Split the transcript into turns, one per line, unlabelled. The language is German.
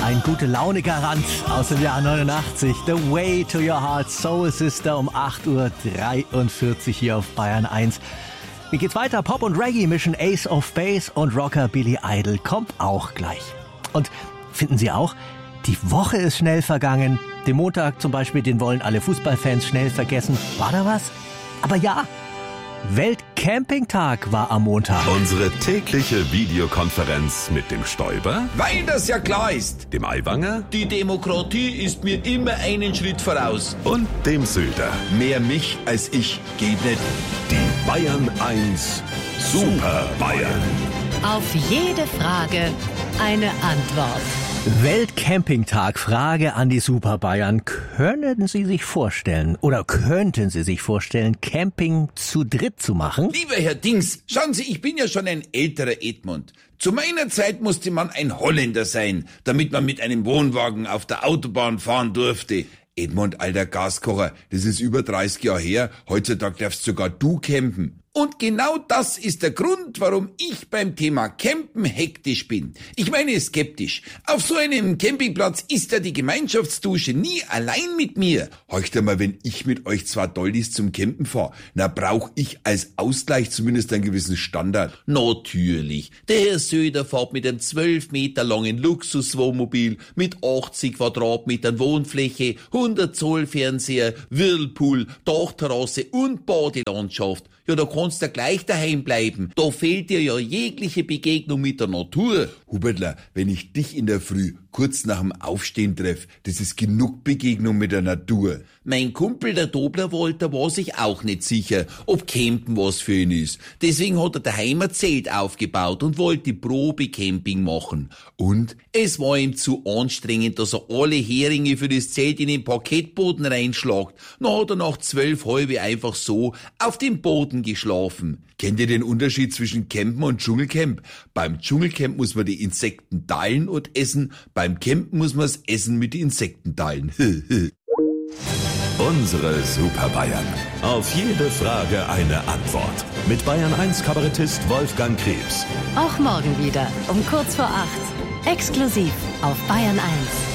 Ein Gute-Laune-Garant aus dem Jahr 89. The Way to Your Heart, Soul Sister um 8:43 Uhr hier auf Bayern 1. Wie geht's weiter? Pop und Reggae mischen Ace of Base und Rocker Billy Idol kommt auch gleich. Und finden Sie auch, die Woche ist schnell vergangen. Den Montag zum Beispiel, den wollen alle Fußballfans schnell vergessen. War da was? Aber ja, Weltcampingtag war am Montag.
Unsere tägliche Videokonferenz mit dem Stoiber,
Weil das ja klar ist.
dem Aiwanger
Die Demokratie ist mir immer einen Schritt voraus.
und dem Söder.
Mehr mich als ich geht nicht.
Die Bayern 1 Super Bayern.
Auf jede Frage eine Antwort.
Weltcampingtag, Frage an die Super Bayern. Können Sie sich vorstellen oder könnten Sie sich vorstellen, Camping zu dritt zu machen?
Lieber Herr Dings, schauen Sie, ich bin ja schon ein älterer Edmund. Zu meiner Zeit musste man ein Holländer sein, damit man mit einem Wohnwagen auf der Autobahn fahren durfte. Edmund, alter Gaskocher, das ist über 30 Jahre her. Heutzutage darfst sogar du campen. Und genau das ist der Grund, warum ich beim Thema Campen hektisch bin. Ich meine skeptisch. Auf so einem Campingplatz ist ja die Gemeinschaftsdusche nie allein mit mir. Horcht einmal, wenn ich mit euch zwei Doldis zum Campen fahr, na brauch ich als Ausgleich zumindest einen gewissen Standard. Natürlich. Der Herr Söder fährt mit einem 12 Meter langen Luxuswohnmobil mit 80 Quadratmetern Wohnfläche, 100 Zoll Fernseher, Whirlpool, Dachterrasse und Badelandschaft. Ja, da kannst du gleich daheim bleiben. Da fehlt dir ja jegliche Begegnung mit der Natur. Hubertler, wenn ich dich in der Früh kurz nach dem Aufstehen treff, das ist genug Begegnung mit der Natur. Mein Kumpel, der Dobler-Walter, war sich auch nicht sicher, ob Campen was für ihn ist. Deswegen hat er daheim ein Zelt aufgebaut und wollte Probecamping machen. Und es war ihm zu anstrengend, dass er alle Heringe für das Zelt in den Parkettboden reinschlagt. Dann hat er nach 12 halbe einfach so auf dem Boden geschlafen. Kennt ihr den Unterschied zwischen Campen und Dschungelcamp? Beim Dschungelcamp muss man die Insekten teilen und essen, beim Campen muss man das Essen mit den Insekten teilen.
Unsere Super Bayern. Auf jede Frage eine Antwort. Mit Bayern 1 Kabarettist Wolfgang Krebs.
Auch morgen wieder um kurz vor 8. Exklusiv auf Bayern 1.